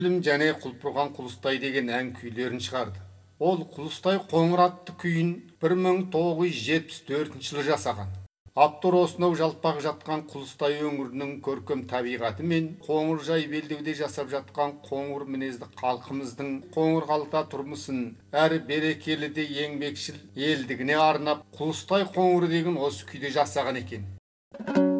Білім және Құлпырған Құлыстай деген ән күйлерін шығарды. Ол Құлыстай қоңыр атты күйін 1974 жылы жасаған. Автор осынау жалпақ жатқан Құлыстай өңірінің көркем табиғаты мен қоңыржай белдеуде жасап жатқан қоңыр мінезді халқымыздың қоңыр қалта тұрмысын әрі берекелі де еңбекшіл елдігіне арнап Құлыстай қоңыры деген осы күйді жасаған екен.